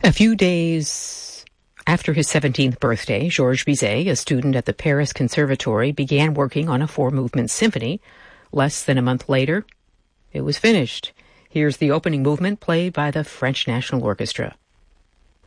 A few days after his 17th birthday, Georges Bizet, a student at the Paris Conservatory, began working on a four-movement symphony. Less than a month later, it was finished. Here's the opening movement played by the French National Orchestra.